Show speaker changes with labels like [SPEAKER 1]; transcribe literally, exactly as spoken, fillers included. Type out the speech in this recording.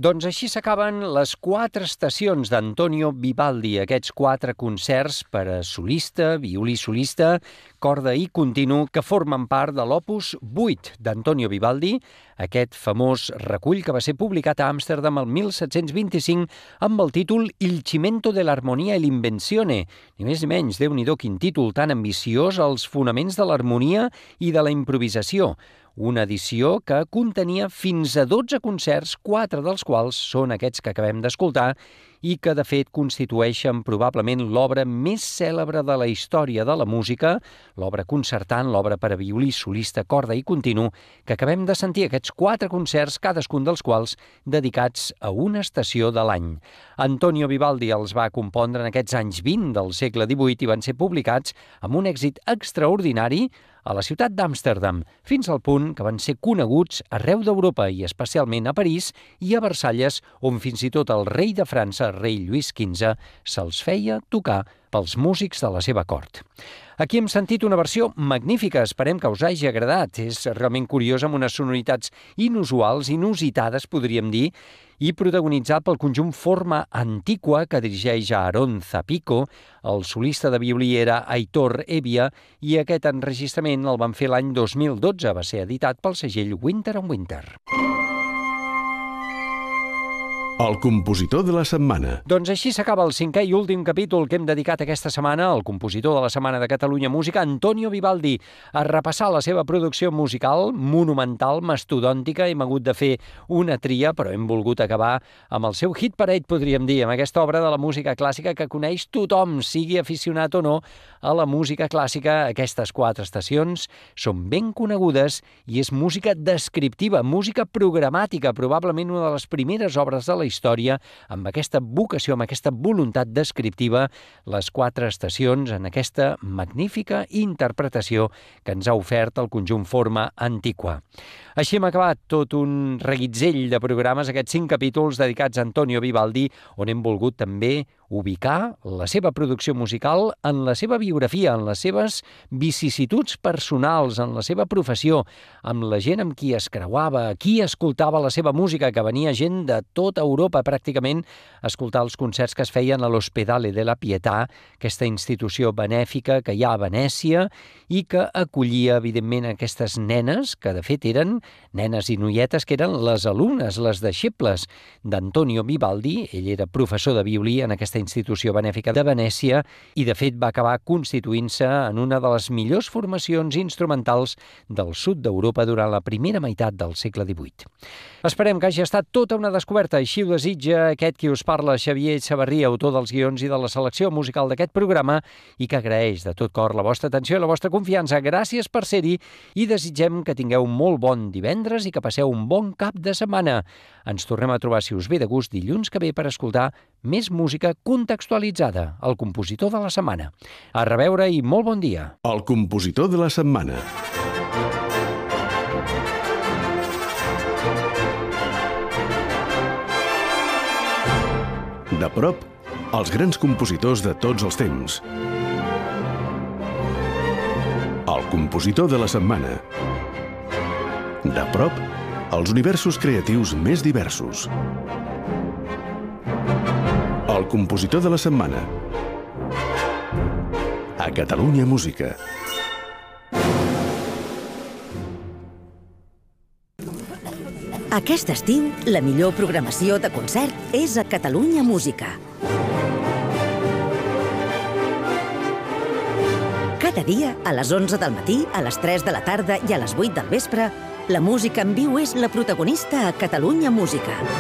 [SPEAKER 1] Doncs així s'acaben les quatre estacions d'Antonio Vivaldi, aquests quatre concerts per a solista, violí solista, corda i continu, que formen part de l'opus vuit d'Antonio Vivaldi, aquest famós recull que va ser publicat a Amsterdam el mil set-cents vint-i-cinc amb el títol Il cimento de l'armonia e l'invenzione. Ni més ni menys, Déu-n'hi-do, quin títol tan ambiciós, els fonaments de l'harmonia i de la improvisació. Una edició que contenia fins a dotze concerts, quatre dels quals són aquests que acabem d'escoltar i que, de fet, constitueixen probablement l'obra més cèlebre de la història de la música, l'obra concertant, l'obra per a violí, solista, corda i continu, que acabem de sentir, aquests quatre concerts, cadascun dels quals dedicats a una estació de l'any. Antonio Vivaldi els va compondre en aquests anys vint del segle divuit i van ser publicats amb un èxit extraordinari a la ciutat d'Amsterdam, fins al punt que van ser coneguts arreu d'Europa i especialment a París i a Versalles, on fins i tot el rei de França, rei Lluís quinze, se'ls feia tocar pels músics de la seva cort. Aquí hem sentit una versió magnífica, esperem que us hagi agradat. És realment curiós, amb unes sonoritats inusuals, inusitades, podríem dir, i protagonitzat pel conjunt Forma Antiqua, que dirigeix a Aarón Zapico. El solista de violí era Aitor Evia, i aquest enregistrament el van fer l'any dos mil dotze. Va ser editat pel segell Winter and Winter.
[SPEAKER 2] El compositor de la setmana.
[SPEAKER 1] Doncs així s'acaba el cinquè i últim capítol que hem dedicat aquesta setmana al compositor de la Setmana de Catalunya Música, Antonio Vivaldi, a repassar la seva producció musical monumental, mastodòntica. Hem hagut de fer una tria, però hem volgut acabar amb el seu hit parade, podríem dir, amb aquesta obra de la música clàssica que coneix tothom, sigui aficionat o no a la música clàssica. Aquestes quatre estacions són ben conegudes i és música descriptiva, música programàtica, probablement una de les primeres obres de la història amb aquesta vocació, amb aquesta voluntat descriptiva, les quatre estacions en aquesta magnífica interpretació que ens ha ofert el conjunt Forma Antiqua. Així hem acabat tot un reguitzell de programes, aquests cinc capítols dedicats a Antonio Vivaldi, on hem volgut també ubicar la seva producció musical en la seva biografia, en les seves vicissituds personals, en la seva professió, amb la gent amb qui es creuava, qui escoltava la seva música, que venia gent de tota Europa pràcticament a escoltar els concerts que es feien a l'Ospedale de la Pietà, aquesta institució benèfica que hi ha a Venècia i que acollia, evidentment, aquestes nenes, que de fet eren nenes i noietes que eren les alumnes, les deixebles d'Antonio Vivaldi. Ell era professor de violí en aquesta institució benèfica de Venècia i, de fet, va acabar constituint-se en una de les millors formacions instrumentals del sud d'Europa durant la primera meitat del segle divuit. Esperem que hagi estat tota una descoberta, així ho desitja aquest qui us parla, Xavier Xavarrí, autor dels guions i de la selecció musical d'aquest programa, i que agraeix de tot cor la vostra atenció i la vostra confiança. Gràcies per ser-hi i desitgem que tingueu molt bon divendres i que passeu un bon cap de setmana. Ens tornem a trobar, si us ve de gust, dilluns que ve per escoltar més música contextualitzada, el compositor de la setmana. A reveure i molt bon dia.
[SPEAKER 2] El compositor de la setmana. De prop, els grans compositors de tots els temps. El compositor de la setmana. De prop, els universos creatius més diversos. El compositor de la setmana. A Catalunya Música.
[SPEAKER 3] Aquest estiu, la millor programació de concert és a Catalunya Música. Cada dia, a les onze del matí, a les tres de la tarda i a les vuit del vespre, la música en viu és la protagonista a Catalunya Música.